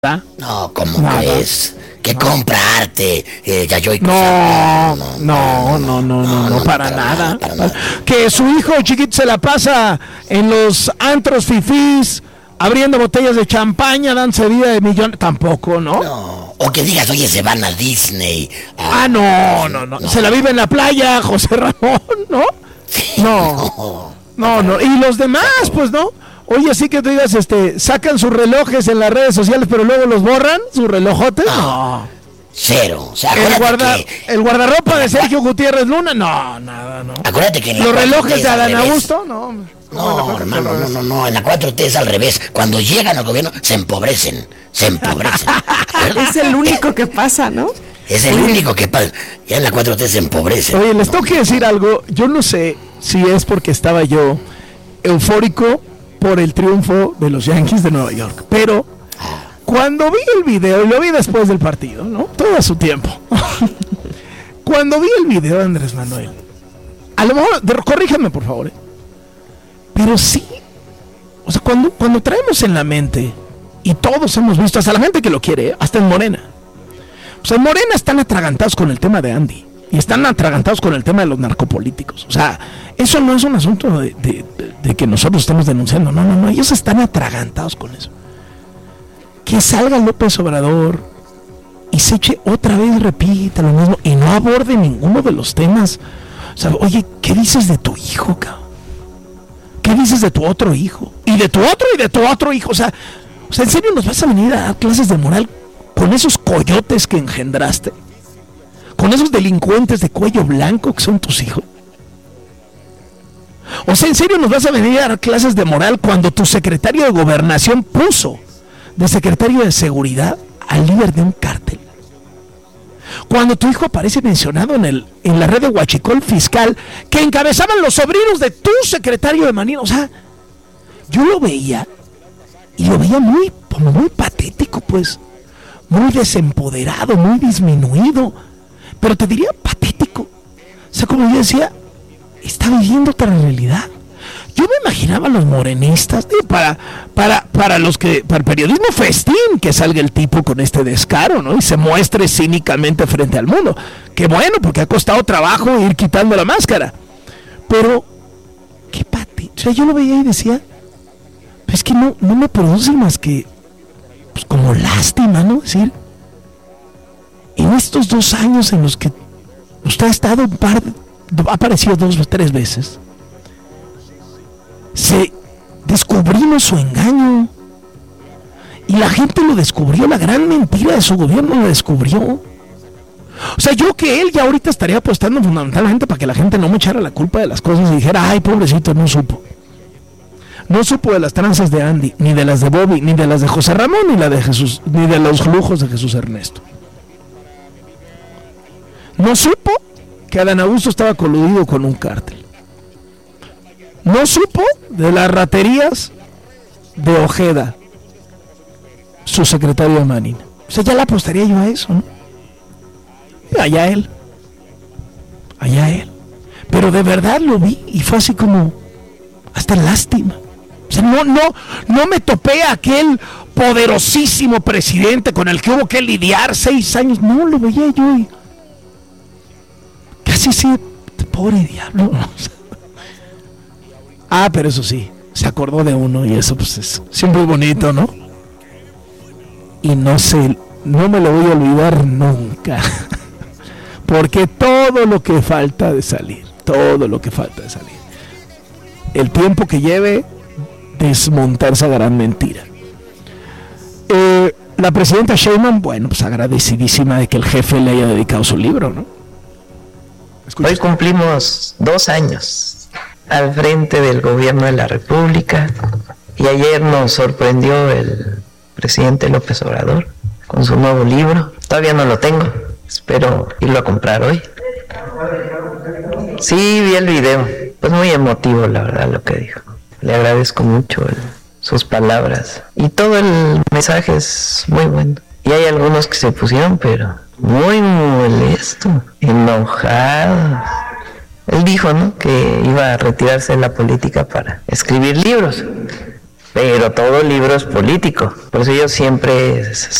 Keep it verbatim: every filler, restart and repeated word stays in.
No, ¿cómo Nada. crees? Que No. comprarte, eh, ya yo... No, no, no, no, no, no, no, para nada. para nada. Que su hijo chiquito se la pasa en los antros fifís, abriendo botellas de champaña, dándose vida de millones, tampoco, ¿no? No, o que digas, oye, se van a Disney. a- Ah, no, no, no, se la vive en la playa, José Ramón, ¿no? No, no, no, y los demás, pues, ¿no? Oye, sí que tú digas, este, sacan sus relojes en las redes sociales, pero luego los borran, sus relojotes. No. Cero. O sea, El, acuérdate guarda, que... el guardarropa de Sergio Gutiérrez Luna, no, nada, no. Acuérdate que en la Los cuatro T relojes es de al Adán revés. Augusto, no. No, hermano, no, no, no, en la cuatro T es al revés. Cuando llegan al gobierno, se empobrecen, se empobrecen. Es el único que pasa, ¿no? Es el único que pasa. Ya en la cuatro T se empobrece. Oye, les tengo que decir algo. Yo no sé si es porque estaba yo eufórico por el triunfo de los Yankees de Nueva York, pero cuando vi el video, y lo vi después del partido, ¿no? Todo a su tiempo. Cuando vi el video de Andrés Manuel, a lo mejor, de- corríjame por favor, ¿eh? Pero sí, o sea, cuando, cuando traemos en la mente, y todos hemos visto, hasta la gente que lo quiere, ¿eh? Hasta en Morena. O sea, en Morena están atragantados con el tema de Andy. Y están atragantados con el tema de los narcopolíticos. O sea, eso no es un asunto de, de, de, de que nosotros estemos denunciando. No, no, no. Ellos están atragantados con eso. Que salga López Obrador y se eche otra vez, repita lo mismo. Y no aborde ninguno de los temas. O sea, oye, ¿qué dices de tu hijo, cabrón? ¿Qué dices de tu otro hijo? Y de tu otro y de tu otro hijo. O sea, o sea, ¿en serio nos vas a venir a dar clases de moral con esos coyotes que engendraste? ¿Con esos delincuentes de cuello blanco que son tus hijos? O sea, ¿en serio nos vas a venir a dar clases de moral cuando tu secretario de Gobernación puso de secretario de Seguridad al líder de un cártel? Cuando tu hijo aparece mencionado en, el, en la red de huachicol fiscal que encabezaban los sobrinos de tu secretario de Manino. O sea, yo lo veía y lo veía muy, como muy patético, pues. Muy desempoderado, muy disminuido. Pero te diría patético. O sea, como yo decía, está viviendo otra realidad. Yo me imaginaba a los morenistas, digo, para, para, para los que, para el periodismo festín, que salga el tipo con este descaro, ¿no? Y se muestre cínicamente frente al mundo. Qué bueno, porque ha costado trabajo ir quitando la máscara. Pero, qué patético. O sea, yo lo veía y decía, pues es que no, no me produce más que, pues como lástima, ¿no? Es decir, en estos dos años en los que usted ha estado un par, de, ha aparecido dos o tres veces, se descubrimos su engaño y la gente lo descubrió, la gran mentira de su gobierno lo descubrió. O sea, yo que él ya ahorita estaría apostando fundamentalmente para que la gente no me echara la culpa de las cosas y dijera, ay, pobrecito, no supo. No supo de las tranzas de Andy, ni de las de Bobby, ni de las de José Ramón, ni la de Jesús, ni de los lujos de Jesús Ernesto. No supo que Adán Augusto estaba coludido con un cártel. No supo de las raterías de Ojeda, su secretario de Manina. O sea, ya le apostaría yo a eso, ¿no? Allá él. Allá él. Pero de verdad lo vi y fue así como hasta lástima. O sea, no, no, no me topé a aquel poderosísimo presidente con el que hubo que lidiar seis años. No, lo veía yo y casi sí, pobre diablo. Ah, pero eso sí, se acordó de uno y eso pues es siempre bonito, ¿no? Y no sé, no me lo voy a olvidar nunca. Porque todo lo que falta de salir, todo lo que falta de salir, el tiempo que lleve desmontar esa gran mentira. Eh, la presidenta Sheinbaum, bueno, pues agradecidísima de que el jefe le haya dedicado su libro, ¿no? Hoy cumplimos dos años al frente del gobierno de la República y ayer nos sorprendió el presidente López Obrador con su nuevo libro. Todavía no lo tengo, espero irlo a comprar hoy. Sí, vi el video, pues muy emotivo la verdad lo que dijo. Le agradezco mucho el, sus palabras y todo el mensaje es muy bueno. Y hay algunos que se pusieron, pero muy molesto, enojado. Él dijo, ¿no?, que iba a retirarse de la política para escribir libros. pero todo libro es político. Por eso yo siempre